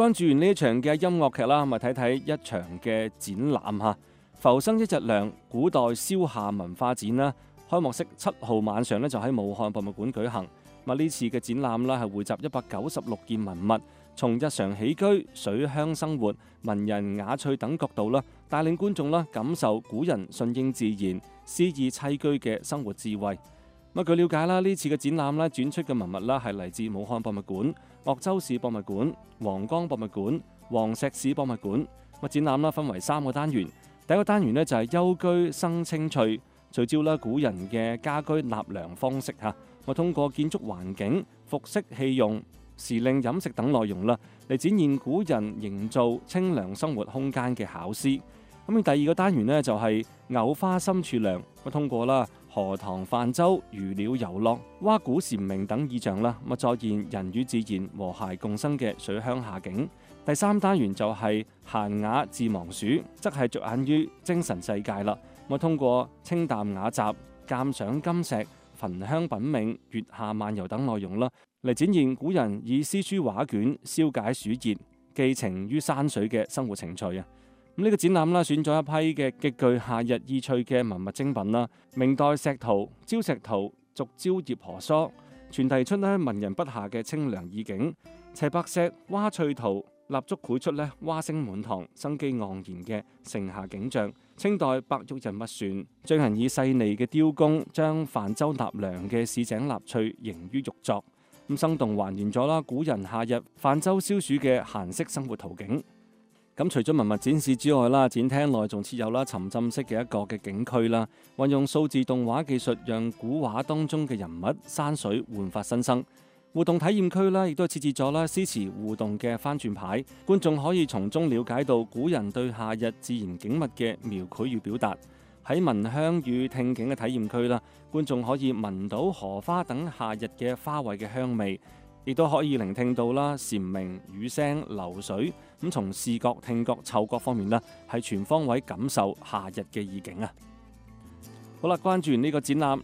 關注完呢一場嘅音樂劇啦，咪睇睇一場嘅展覽嚇。浮生一日涼古代燒夏文化展啦，開幕式7號晚上咧就喺武漢博物館舉行。呢次嘅展覽啦係匯集196件文物，從日常起居、水鄉生活、文人雅趣等角度啦，帶領觀眾啦感受古人順應自然、詩意棲居嘅生活智慧。據了解啦，呢次嘅展覽咧展出嘅文物啦係嚟自武漢博物館、鄂州市博物館、黃岡博物館、黃石市博物館。展覽啦分為3個單元，第一個單元咧就係幽居生清趣，聚焦啦古人嘅家居納涼方式嚇。通過建築環境、服飾器用、時令飲食等內容啦，嚟展現古人營造清涼生活空間嘅巧思。第二個單元呢，就係藕花深處涼，通過啦荷塘泛舟、漁鳥遊樂、蛙鼓蟬鳴等意象啦，再現人與自然和諧共生嘅水鄉下景。第三單元就係閒雅自忙暑，則係着眼於精神世界啦。通過清淡雅集、鑑賞金石、焚香品茗、月下漫遊等內容啦，嚟展現古人以詩書畫卷消解暑熱、寄情於山水嘅生活情趣啊！呢個展覽啦，選咗一批嘅極具夏日意趣嘅文物精品啦，明代石圖、焦石圖、續蕉葉荷梳，傳遞出咧文人筆下嘅清涼意境；齊白石蛙翠圖、蠟燭繪出咧蛙聲滿堂、生機盎然嘅盛夏景象。清代白玉人物船，匠人以細膩嘅雕工將泛舟納涼嘅市井樂趣形於玉作，生動還原咗啦古人夏日泛舟消暑嘅閒適生活圖景。除咗文物展示之外啦，展廳內仲設有啦沉浸式嘅一個嘅景區啦，運用數字動畫技術，讓古畫當中嘅人物、山水煥發新生。互動體驗區啦，亦都設置咗啦詩詞互動嘅翻轉牌，觀眾可以從中了解到古人對夏日自然景物嘅描繪與表達。喺聞香與聽景嘅體驗區啦，觀眾可以聞到荷花等夏日嘅花卉嘅香味，亦都可以聆聽到啦蟬鳴、雨聲、流水。從視覺、聽覺、嗅覺方面啦，係全方位感受夏日嘅意境啊！好啦，關注完呢個展覽，